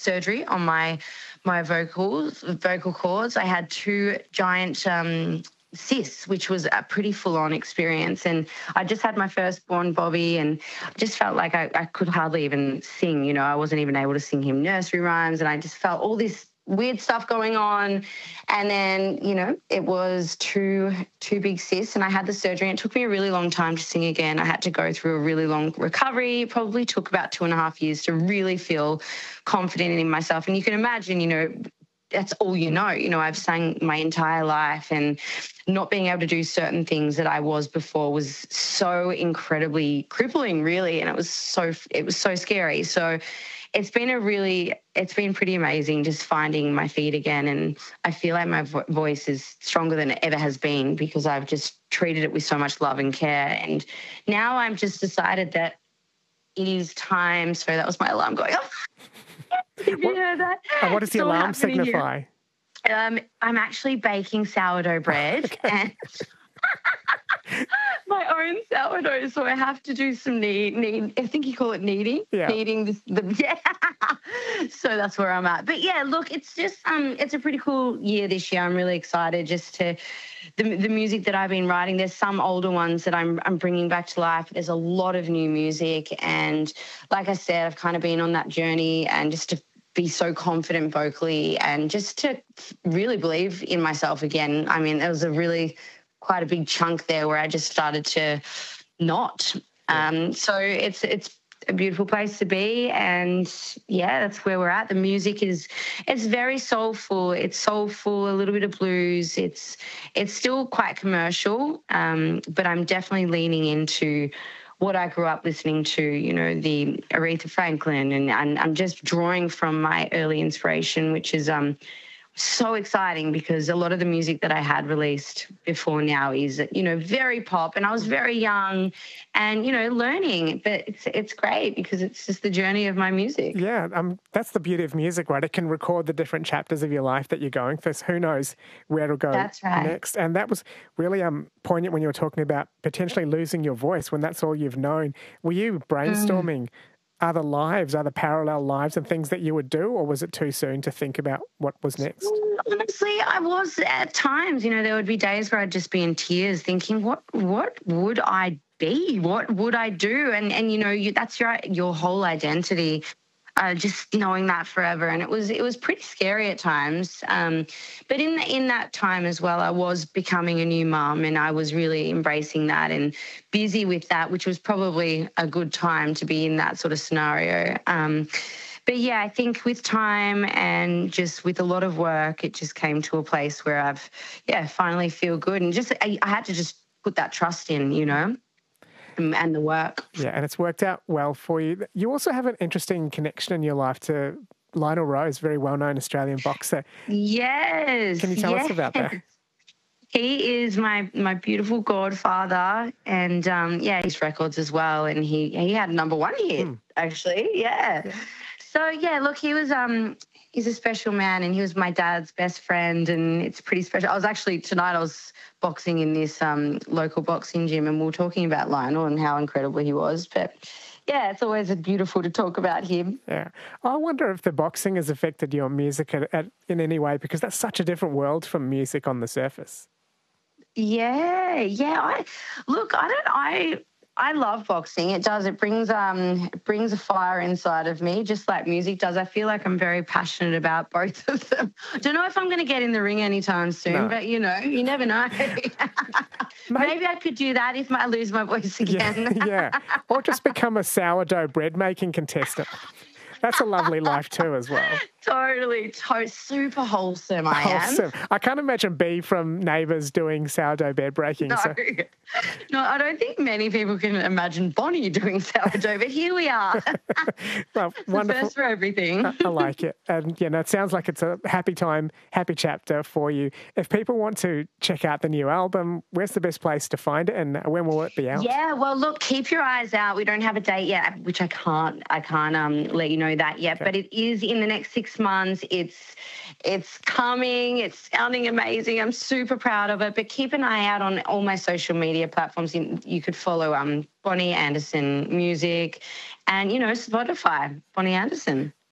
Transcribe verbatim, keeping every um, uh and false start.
surgery on my my vocals, vocal cords. I had two giant um, cysts, which was a pretty full-on experience. And I just had my firstborn, Bobby, and I just felt like I, I could hardly even sing. You know, I wasn't even able to sing him nursery rhymes, and I just felt all this weird stuff going on. And then, you know, it was two two big cysts, and I had the surgery. And it took me a really long time to sing again. I had to go through a really long recovery. It probably took about two and a half years to really feel confident in myself. And you can imagine, you know, that's all you know. You know, I've sang my entire life, and not being able to do certain things that I was before was so incredibly crippling, really. And it was so, it was so scary. So it's been a really, it's been pretty amazing just finding my feet again. And I feel like my vo- voice is stronger than it ever has been because I've just treated it with so much love and care. And now I'm just decided that it is time. So that was my alarm going off. Did you hear that? Uh, what does the It's all alarm happening signify? here. Um, I'm actually baking sourdough bread. Okay. And my own sourdough, so I have to do some knead, knead I think you call it kneading, Yeah. kneading this, the, yeah. So that's where I'm at. But yeah, look, it's just, um, it's a pretty cool year this year. I'm really excited just to, the the music that I've been writing. There's some older ones that I'm I'm bringing back to life. There's a lot of new music, and like I said, I've kind of been on that journey, and just to be so confident vocally, and just to really believe in myself again. I mean, there was a really quite a big chunk there where I just started to not. Um, so it's it's a beautiful place to be, and yeah, that's where we're at. The music is it's very soulful. It's soulful, a little bit of blues. It's it's still quite commercial, um, but I'm definitely leaning into what I grew up listening to, you know, the Aretha Franklin, and, and I'm just drawing from my early inspiration, which is um so exciting because a lot of the music that I had released before now is, you know, very pop, and I was very young and, you know, learning, but it's it's great because it's just the journey of my music. Yeah, um, that's the beauty of music, right? It can record the different chapters of your life that you're going through. So who knows where it'll go That's right. next. And that was really um, poignant when you were talking about potentially losing your voice when that's all you've known. Were you brainstorming mm. other lives, other parallel lives and things that you would do, or was it too soon to think about what was next? Honestly, I was at times, you know, there would be days where I'd just be in tears thinking, what what would I be? What would I do? And, and you know, you, that's your your whole identity, uh, just knowing that forever. And it was it was pretty scary at times. Um, but in, in that time as well, I was becoming a new mum, and I was really embracing that and busy with that, which was probably a good time to be in that sort of scenario. Um But yeah, I think with time and just with a lot of work, it just came to a place where I've, yeah, finally feel good. And just, I, I had to just put that trust in, you know, and, and the work. Yeah, and it's worked out well for you. You also have an interesting connection in your life to Lionel Rose, very well-known Australian boxer. Yes. Can you tell yes. us about that? He is my my beautiful godfather, and um, yeah, his records as well. And he he had number one hit, mm. actually. Yeah. yeah. So yeah, look, he was um he's a special man, and he was my dad's best friend, and it's pretty special. I was actually tonight I was boxing in this um local boxing gym, and we were talking about Lionel and how incredible he was. But yeah, it's always beautiful to talk about him. Yeah. I wonder if the boxing has affected your music at, at, in any way, because that's such a different world from music on the surface. Yeah, yeah. I look, I don't I I love boxing. It does. It brings um it brings a fire inside of me, just like music does. I feel like I'm very passionate about both of them. I don't know if I'm going to get in the ring anytime soon, no. but you know, you never know. Maybe I could do that if I lose my voice again. Yeah, yeah. Or just become a sourdough bread making contestant. That's a lovely life too as well. Totally. To- super wholesome I wholesome. am. I can't imagine Bea from Neighbours doing sourdough bread breaking. No. So. no, I don't think many people can imagine Bonnie doing sourdough, but here we are. Well, it's wonderful. The first for everything. I, I like it. And, you know, it sounds like it's a happy time, happy chapter for you. If people want to check out the new album, where's the best place to find it, and when will it be out? Yeah, well, look, keep your eyes out. We don't have a date yet, which I can't, I can't um, let you know that yet, okay. But it is in the next six months. It's it's coming. It's sounding amazing. I'm super proud of it. But keep an eye out on all my social media platforms. You, you could follow um, Bonnie Anderson Music and, you know, Spotify, Bonnie Anderson.